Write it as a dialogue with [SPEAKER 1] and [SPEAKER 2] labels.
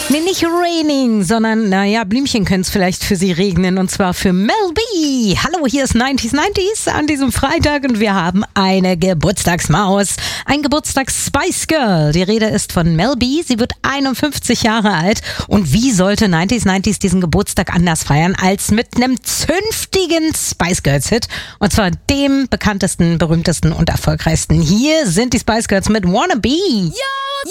[SPEAKER 1] Nee, nicht raining, sondern, Blümchen können es vielleicht für sie regnen, und zwar für Mel B. Hallo, hier ist 90s an diesem Freitag und wir haben eine Geburtstagsmaus, ein Geburtstags-Spice Girl. Die Rede ist von Mel B. Sie wird 51 Jahre alt und wie sollte 90s diesen Geburtstag anders feiern als mit einem zünftigen Spice Girls Hit, und zwar dem bekanntesten, berühmtesten und erfolgreichsten. Hier sind die Spice Girls mit Wanna Be.